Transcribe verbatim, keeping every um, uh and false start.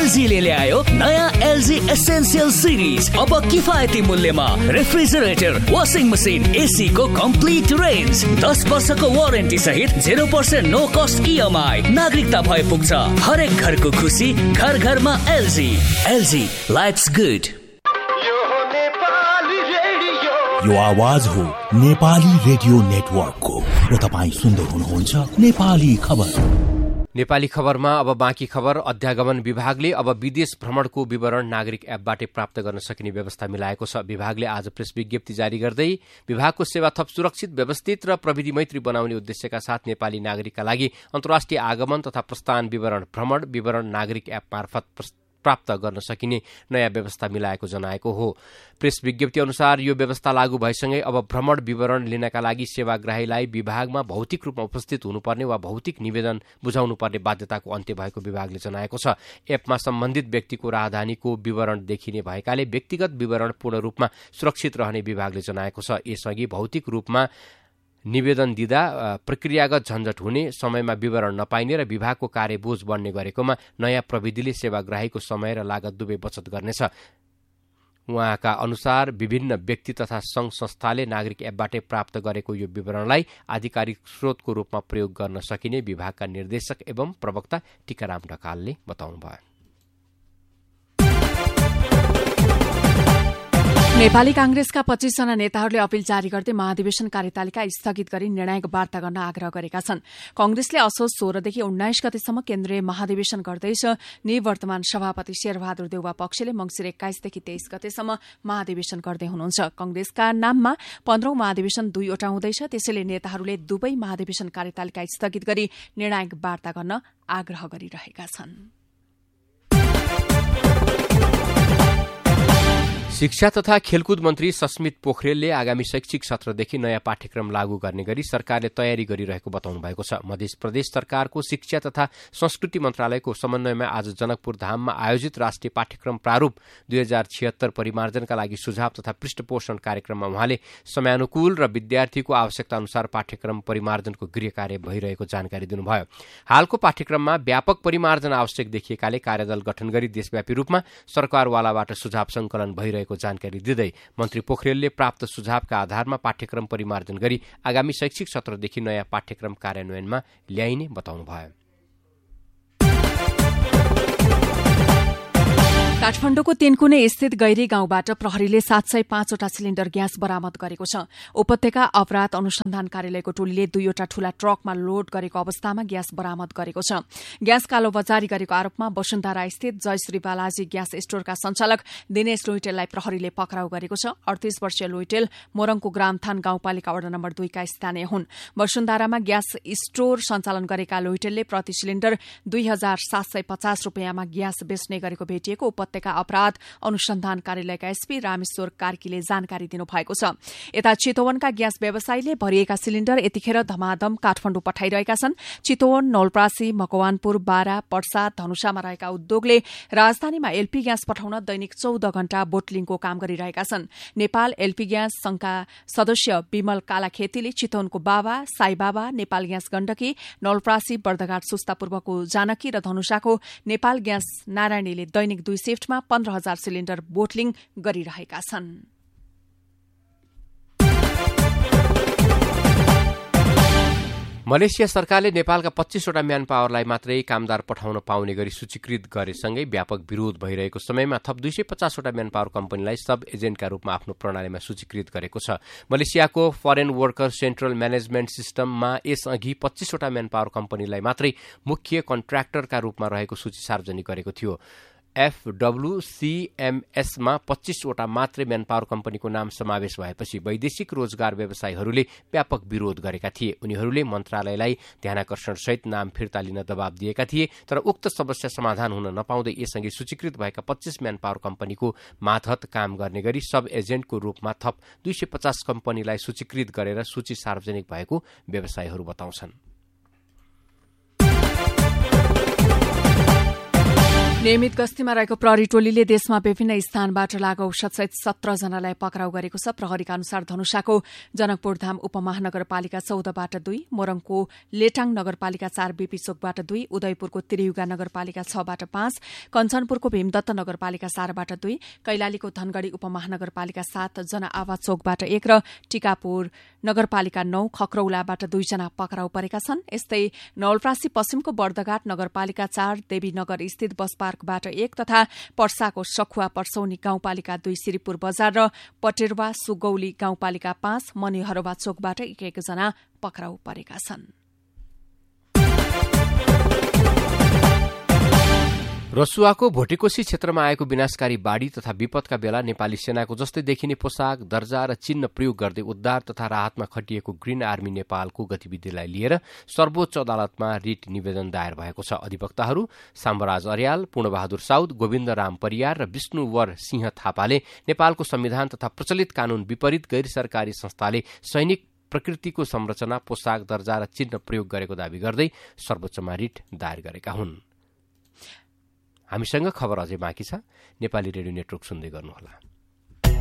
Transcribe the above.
एलजीले ल्यायो नयाँ LG essential series. अब किफायती मूल्यमा रेफ्रिजरेटर, वासिङ मसिन, एसी को कम्प्लिट रेन्ज, दस वर्षको वारेन्टी सहित zero percent no cost EMI. नागरिकता भए पुग्छ हरेक घरको खुसी, घर घरमा एलजी। LG lives good. यो आवाज हो नेपाली रेडियो नेटवर्कको र तपाईँ सुन्दै हुनुहुन्छ नेपाली खबर। नेपाली खबरमा अब बाँकी खबर। अध्यागमन विभागले अब विदेश भ्रमणको विवरण नागरिक एपबाटै प्राप्त गर्न सकिने व्यवस्था मिलाएको छ। विभागले आज प्रेस विज्ञप्ति जारी गर्दै विभागको सेवा थप सुरक्षित, व्यवस्थित र प्रविधि मैत्री बनाउने उद्देश्यका साथ नेपाली नागरिकका लागि अन्तर्राष्ट्रिय आगमन तथा प्रस्थान विवरण, भ्रमण विवरण नागरिक एप मार्फत प्राप्त गर्न सकिने नयाँ व्यवस्था मिलाएको जनाएको हो। प्रेस विज्ञप्ति अनुसार यो व्यवस्था लागू भएसँगै अब भ्रमण विवरण लिनका लागि सेवाग्राहीलाई विभागमा भौतिक रूपमा उपस्थित हुनुपर्ने वा भौतिक निवेदन बुझाउनुपर्ने बाध्यताको अन्त्य भएको विभागले जनाएको छ। एपमा सम्बन्धित व्यक्तिको राजधानीको विवरण देखिने भएकाले व्यक्तिगत विवरण पूर्ण रूपमा सुरक्षित रहने विभागले जनाएको छ। यसअघि भौतिक रूपमा निवेदन दिँदा प्रक्रियागत झन्झट हुने, समयमा विवरण नपाइने र विभागको कार्यबोझ बढ्ने गरेकोमा नयाँ प्रविधिले सेवाग्राहीको समय र लागत दुवै बचत गर्नेछ। उहाँका अनुसार विभिन्न व्यक्ति तथा संघ संस्थाले नागरिक एपबाटै प्राप्त गरेको यो विवरणलाई आधिकारिक स्रोतको रूपमा प्रयोग गर्न सकिने विभागका निर्देशक एवं प्रवक्ता टीकाराम ढकालले बताउनुभयो। नेपाली कांग्रेसका पच्चीसजना नेताहरूले अपील जारी गर्दै महाधिवेशन कार्यतालिका स्थगित गरी निर्णायक वार्ता गर्न आग्रह गरेका छन्। कांग्रेसले असोज सोह्रदेखि उन्नाइस गतेसम्म केन्द्रीय महाधिवेशन गर्दैछ। निवर्तमान सभापति शेरबहादुर देउवा पक्षले मंगिर एक्काइसदेखि तेइस गतेसम्म महाधिवेशन गर्दै हुनुहुन्छ। कांग्रेसका नाममा पन्ध्रौं महाधिवेशन दुईवटा हुँदैछ। त्यसैले नेताहरूले दुवै महाधिवेशन कार्यतालिका स्थगित गरी निर्णायक वार्ता गर्न आग्रह गरिरहेका छन्। शिक्षा तथा खेलकुद मन्त्री सस्मित पोखरेलले आगामी शैक्षिक सत्रदेखि नयाँ पाठ्यक्रम लागू गर्ने गरी सरकारले तयारी गरिरहेको बताउनु भएको छ। मध्य प्रदेश सरकारको शिक्षा तथा संस्कृति मन्त्रालयको समन्वयमा आज जनकपुर धाममा आयोजित राष्ट्रिय पाठ्यक्रम प्रारूप दुई हजार छिहत्तर परिमार्जनका लागि सुझाव तथा पृष्ठपोषण कार्यक्रममा उहाँले समयानुकूल र विद्यार्थीको आवश्यकता अनुसार पाठ्यक्रम परिमार्जनको गृह कार्य भइरहेको जानकारी दिनुभयो। हालको पाठ्यक्रममा व्यापक परिमार्जन आवश्यक देखिएकाले कार्यदल गठन गरी देशव्यापी रूपमा सरकारवालाबाट सुझाव संकलन भइरहेको जानकारी दिँदै मन्त्री पोखरेलले प्राप्त सुझावका आधारमा पाठ्यक्रम परिमार्जन गरी आगामी शैक्षिक सत्रदेखि नयाँ पाठ्यक्रम कार्यान्वयनमा ल्याइने बताउनुभयो। काठमाडौँको तेन्कुने स्थित गैरी गाउँबाट प्रहरीले सात सय पाँचवटा सिलिण्डर ग्यास बरामद गरेको छ। उपत्यका अपराध अनुसन्धान कार्यालयको टोलीले दुईवटा ठूला ट्रकमा लोड गरेको अवस्थामा ग्यास बरामद गरेको छ। ग्यास कालोबजारी गरेको आरोपमा वसुन्धरा स्थित जयश्री बालाजी ग्यास स्टोरका संचालक दिनेश लोइटेललाई प्रहरीले पक्राउ गरेको छ। अडतीस वर्षीय लोइटेल मोरङको ग्रामथान गाउँपालिका वडा नम्बर दुईका स्थानीय हुन्। वसुन्धरामा ग्यास स्टोर सञ्चालन गरेका लोइटेलले प्रति सिलिण्डर दुई हजार सात सय पचास रूपियाँमा ग्यास बेच्ने गरेको भेटिएको उपत्यका अपराध अनुसन्धान कार्यालयका एसपी रामेश्वर कार्कीले जानकारी दिनुभएको छ। यता चितवनका ग्यास व्यवसायीले भरिएका सिलिण्डर यतिखेर धमाधम काठमाडौँ पठाइरहेका छन्। चितवन, नौलप्रासी, मकवानपुर, बारा, पर्सा, धनुषामा रहेका उद्योगले राजधानीमा एलपी ग्यास पठाउन दैनिक चौध घण्टा बोटलिङको काम गरिरहेका छन्। नेपाल एलपी ग्यास संघका सदस्य विमल कालाखेतीले चितवनको बाबा, साईबाबा, नेपाल ग्यास गण्डकी, नौलप्रासी, बर्दघाट सुस्तापूर्वको जानकी र धनुषाको नेपाल ग्यास नारायणीले दैनिक दुई शिफ्टमा पन्ध्र हजार सिलिण्डर बोटलिङ गरिरहेका छन्। मलेसिया सरकारले नेपालका पच्चीसवटा म्यान पावरलाई मात्रै कामदार पठाउन पाउने गरी सूचीकृत गरेसँगै व्यापक विरोध भइरहेको समयमा थप दुई सय पचासवटा म्यान पावर कम्पनीलाई सब एजेन्टका रूपमा आफ्नो प्रणालीमा सूचीकृत गरेको छ। मलेसियाको फरेन वर्कर सेन्ट्रल म्यानेजमेन्ट सिस्टममा यसअघि पच्चीसवटा म्यान पावर कम्पनीलाई मात्रै मुख्य कन्ट्र्याक्टरका रूपमा रहेको सूची सार्वजनिक गरेको थियो। एफडब्ल्यूसीएमएसमा पच्चीसवटा मात्रै म्यान पावर कम्पनीको नाम समावेश भएपछि वैदेशिक रोजगार व्यवसायीहरूले व्यापक विरोध गरेका थिए। उनीहरूले मन्त्रालयलाई ध्यानाकर्षणसहित नाम फिर्ता लिन दबाव दिएका थिए। तर उक्त समस्या समाधान हुन नपाउँदै यसअघि सूचीकृत भएका पच्चीस म्यान पावर कम्पनीको मातहत काम गर्ने गरी सब एजेन्टको रूपमा थप दुई सय पचास कम्पनीलाई सूचीकृत गरेर सूची सार्वजनिक भएको व्यवसायीहरू बताउँछन्। नियमित गस्तीमा रहेको प्रहरी टोलीले देशमा विभिन्न स्थानबाट लागु औषधसहित सत्र जनालाई पक्राउ गरेको छ। प्रहरीका अनुसार धनुषाको जनकपुरधाम उपमहानगरपालिका चौधबाट दुई, मोरङको लेटाङ नगरपालिका चार बीपी चोकबाट दुई, उदयपुरको त्रियुगा नगरपालिका छबाट पाँच, कञ्चनपुरको भीमदत्त नगरपालिका चारबाट दुई, कैलालीको धनगढ़ी उपमहानगरपालिका सात, जनआवा चोकबाट एक र टिकापुर नगरपालिका नौ, खक्रौलाबाट दुईजना पक्राउ परेका छन्। यस्तै नवलपरासी पश्चिमको बर्दघाट नगरपालिका चार, देवीनगर स्थित बस पार्कबाट एक तथा पर्साको सखुवा पर्सौनी गाउँपालिका दुई, सिरिपुर बजार र पटेरवा सुगौली गाउँपालिका पाँच, मनिहरवा चोकबाट एक एकजना पक्राउ परेका छन्। रसुवाको भोटेकोशी क्षेत्रमा आएको विनाशकारी बाढ़ी तथा विपदका बेला नेपाली सेनाको जस्तै देखिने पोसाक, दर्जा र चिन्ह प्रयोग गर्दै उद्धार तथा राहतमा खटिएको ग्रीन आर्मी नेपालको गतिविधिलाई लिएर सर्वोच्च अदालतमा रिट निवेदन दायर भएको छ। अधिवक्ताहरू साम्बराज अर्याल, पूर्णबहादुर साउद, गोविन्द राम परियार र विष्णुवर सिंह थापाले नेपालको संविधान तथा प्रचलित कानून विपरीत गैर सरकारी संस्थाले सैनिक प्रकृतिको संरचना, पोसाक, दर्जा र चिन्ह प्रयोग गरेको दावी गर्दै सर्वोच्चमा रिट दायर गरेका हुन्। हामीसँग खबर अझै बाँकी छ। नेपाली रेडियो नेटवर्क सुन्दै गर्नुहोला।